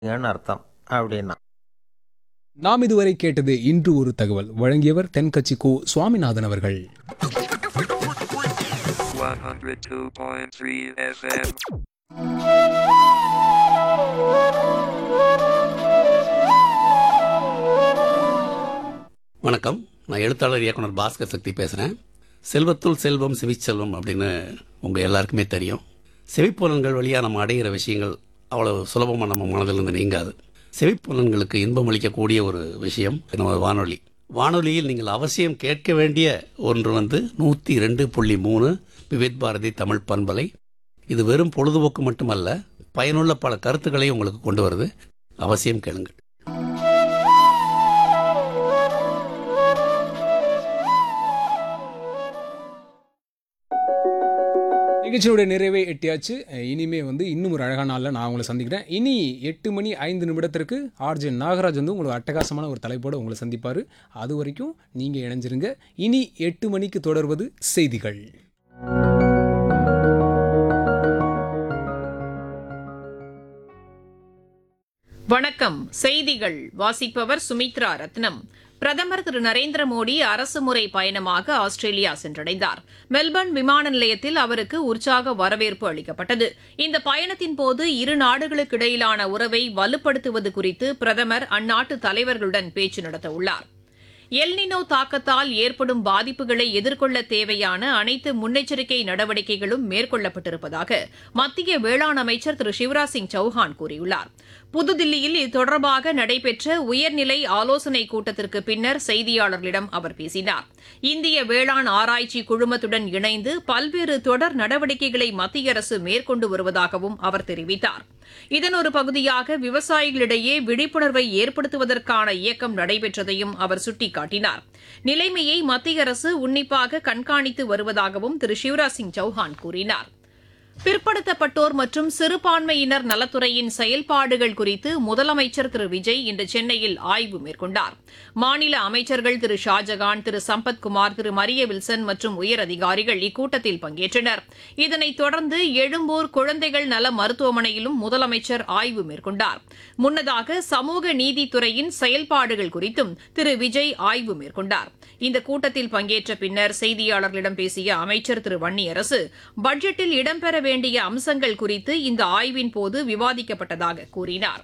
ன்னு அர்த்தம் அப்படின்னா. நாம் இதுவரை கேட்டது இன்று ஒரு தகவல். வழங்கியவர் தென்கட்சி கோ சுவாமிநாதன் அவர்கள். 102.3 FM. வணக்கம். நான் எழுத்தாளர் இயக்குனர் பாஸ்கர் சக்தி பேசுகிறேன். செல்வத்துள் செல்வம் செவிச்செல்வம் அப்படின்னு உங்கள் எல்லாருக்குமே தெரியும். செவிப்புலன்கள் வழியாக நம்ம அடைகிற விஷயங்கள் அவ்வளோ சுலபமாக நம்ம மனதிலிருந்து நீங்காது. செவிப்புலன்களுக்கு இன்பம் அளிக்கக்கூடிய ஒரு விஷயம் நம்ம வானொலி. வானொலியில் நீங்கள் அவசியம் கேட்க வேண்டிய ஒன்று 102.3 விவித் பாரதி தமிழ் பண்பலை. இது வெறும் பொழுதுபோக்கு மட்டுமல்ல, பயனுள்ள பல கருத்துக்களை உங்களுக்கு கொண்டு வருது. அவசியம் கேளுங்கள். நிகழ்ச்சியோட நிறைவே எட்டியாச்சு. இனிமே இன்னும் ஒரு அழகான நாளில் நான் உங்களை சந்திக்கிறேன். இனி 8:05 ஆர்ஜே நாகராஜ் உங்களுக்கு அட்டகாசமான ஒரு தலைப்போடு உங்களை சந்திப்பார். அது வரைக்கும் நீங்கள் இணைஞ்சிருங்க. இனி 8 மணிக்கு தொடர்வது செய்திகள். வணக்கம். செய்திகள் வாசிப்பவர் சுமித்ரா ரத்னம். பிரதமர் திரு நரேந்திர மோடி அரசுமுறை பயணமாக ஆஸ்திரேலியா சென்றடைந்தார். மெல்பர்ன் விமான நிலையத்தில் அவருக்கு உற்சாக வரவேற்பு அளிக்கப்பட்டது. இந்த பயணத்தின் போது இரு நாடுகளுக்கு இடையிலான உறவை வலுப்படுத்துவது குறித்து பிரதமர் அந்நாட்டு தலைவர்களுடன் பேச்சு நடத்தவுள்ளார். எல்னினோ தாக்கத்தால் ஏற்படும் பாதிப்புகளை எதிர்கொள்ள தேவையான அனைத்து முன்னெச்சரிக்கை நடவடிக்கைகளும் மேற்கொள்ளப்பட்டிருப்பதாக மத்திய வேளாண் அமைச்சர் திரு சிவராஜ் சிங் சௌஹான் கூறியுள்ளார். புதுதில்லியில் இது தொடர்பாக நடைபெற்ற உயர்நிலை ஆலோசனைக் கூட்டத்திற்கு பின்னர் செய்தியாளர்களிடம் அவர் பேசினார். இந்திய வேளாண் ஆராய்ச்சி குழுமத்துடன் இணைந்து பல்வேறு தொடர் நடவடிக்கைகளை மத்திய அரசு மேற்கொண்டு வருவதாகவும் அவர் தெரிவித்தார். இதன் ஒரு பகுதியாக விவசாயிகளிடையே விழிப்புணர்வை ஏற்படுத்துவதற்கான இயக்கம் நடைபெற்றதையும் அவர் சுட்டிக்காட்டினார். நிலைமையை மத்திய அரசு உன்னிப்பாக கண்காணித்து வருவதாகவும் திரு சிவராஜ் சிங் சௌஹான் கூறினார். பிற்படுத்தப்பட்டோர் மற்றும் சிறுபான்மையினர் நலத்துறையின் செயல்பாடுகள் குறித்து முதலமைச்சர் திரு விஜய் இன்று சென்னையில் ஆய்வு மேற்கொண்டார். மாநில அமைச்சர்கள் திரு ஷாஜகான், திரு சம்பத்குமார், திரு மரிய வில்சன் மற்றும் உயரதிகாரிகள் இக்கூட்டத்தில் பங்கேற்றனர். இதனைத் தொடர்ந்து எழும்பூர் குழந்தைகள் நல மருத்துவமனையிலும் முதலமைச்சர் ஆய்வு மேற்கொண்டார். முன்னதாக சமூக நீதித்துறையின் செயல்பாடுகள் குறித்தும் திரு விஜய் ஆய்வு மேற்கொண்டார். இந்த கூட்டத்தில் பங்கேற்ற பின்னர் செய்தியாளர்களிடம் பேசிய அமைச்சர் திரு வன்னியரசு, பட்ஜெட்டில் இடம்பெற வேண்டிய அம்சங்கள் குறித்து இந்த ஆய்வின் போது விவாதிக்கப்பட்டதாக கூறினார்.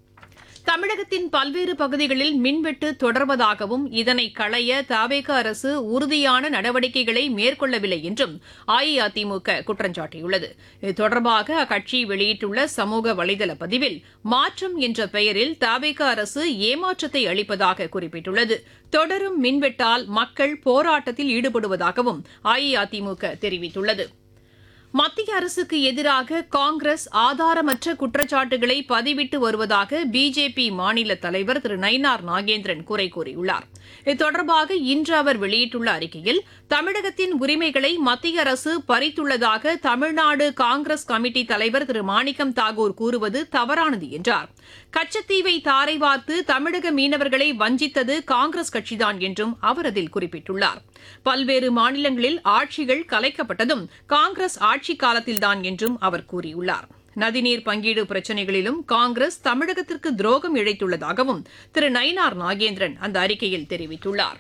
தமிழகத்தின் பல்வேறு பகுதிகளில் மின்வெட்டு தொடர்வதாகவும் இதனை களைய தவேக அரசு உறுதியான நடவடிக்கைகளை மேற்கொள்ளவில்லை என்றும் அஇஅதிமுக குற்றம் சாட்டியுள்ளது. இது தொடர்பாக அக்கட்சி வெளியிட்டுள்ள சமூக வலைதள பதிவில் மாற்றம் என்ற பெயரில் தவேக அரசு ஏமாற்றத்தை அளிப்பதாக குறிப்பிட்டுள்ளது. தொடரும் மின்வெட்டால் மக்கள் போராட்டத்தில் ஈடுபடுவதாகவும் அஇஅதிமுக தெரிவித்துள்ளது. மத்திய அரசுக்கு எதிராக காங்கிரஸ் ஆதாரமற்ற குற்றச்சாட்டுகளை பதிவிட்டு வருவதாக பிஜேபி மாநில தலைவர் திரு நயினார் நாகேந்திரன் குறை கூறியுள்ளார். இது தொடர்பாக இன்று அவர் வெளியிட்டுள்ள அறிக்கையில், தமிழகத்தின் உரிமைகளை மத்திய அரசு பறித்துள்ளதாக தமிழ்நாடு காங்கிரஸ் கமிட்டி தலைவர் திரு மாணிக்கம் தாகூர் கூறுவது தவறானது என்றார். கச்சத்தீவை தாரை வார்த்து தமிழக மீனவர்களை வஞ்சித்தது காங்கிரஸ் கட்சிதான் என்றும் அவர் அதில் குறிப்பிட்டுள்ளார். பல்வேறு மாநிலங்களில் ஆட்சிகள் கலைக்கப்பட்டதும் காங்கிரஸ் ஆட்சி காலத்தில்தான் என்றும் அவர் கூறியுள்ளார். நதிநீர் பங்கீடு பிரச்சினைகளிலும் காங்கிரஸ் தமிழகத்திற்கு துரோகம் இழைத்துள்ளதாகவும் திரு நயினார் நாகேந்திரன் அந்த அறிக்கையில் தெரிவித்துள்ளார்.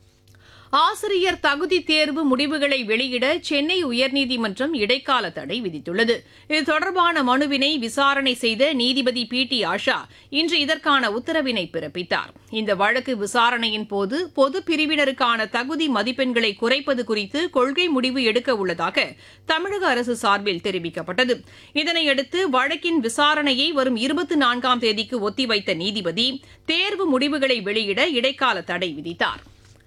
ஆசிரியர் தகுதி தேர்வு முடிவுகளை வெளியிட சென்னை உயர்நீதிமன்றம் இடைக்கால தடை விதித்துள்ளது. இது தொடர்பான மனுவினை விசாரணை செய்த நீதிபதி பி.டி. ஆஷா இன்று இதற்கான உத்தரவினை பிறப்பித்தார். இந்த வழக்கு விசாரணையின் போது பொது பிரிவினருக்கான தகுதி மதிப்பெண்களை குறைப்பது குறித்து கொள்கை முடிவு எடுக்க உள்ளதாக தமிழக அரசு சார்பில் தெரிவிக்கப்பட்டது. இதனையடுத்து வழக்கின் விசாரணையை வரும் 24ஆம் தேதிக்கு ஒத்திவைத்த நீதிபதி தேர்வு முடிவுகளை வெளியிட இடைக்கால தடை விதித்தார்.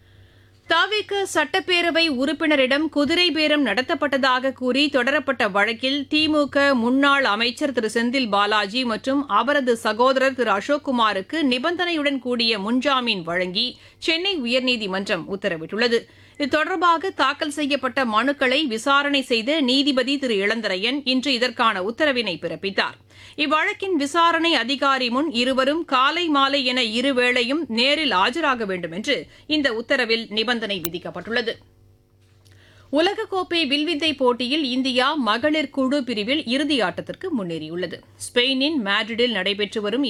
தவிக சட்டப்பேரவை உறுப்பினரிடம் குதிரை பேரம் நடத்தப்பட்டதாக கூறி தொடரப்பட்ட வழக்கில் திமுக முன்னாள் அமைச்சர் திரு செந்தில் பாலாஜி மற்றும் அவரது சகோதரர் திரு அசோக்குமாருக்கு நிபந்தனையுடன் கூடிய முன்ஜாமீன் வழங்கி சென்னை உயர்நீதிமன்றம் உத்தரவிட்டுள்ளது. இது தொடர்பாக தாக்கல் செய்யப்பட்ட மனுக்களை விசாரணை செய்த நீதிபதி திரு இளந்தரையன் இன்று இதற்கான உத்தரவினை பிறப்பித்தார். இவ்வழக்கின் விசாரணை அதிகாரி முன் இருவரும் காலை மாலை என இருவேளையும் நேரில் ஆஜராக வேண்டும் என்று இந்த உத்தரவில் நிபந்தனை விதிக்கப்பட்டுள்ளது. உலகக்கோப்பை வில்வித்தை போட்டியில் இந்தியா மகளிர் குழு பிரிவில் இறுதி ஆட்டத்திற்கு முன்னேறியுள்ளது. ஸ்பெயினின் மேட்ரிடில் நடைபெற்று வரும்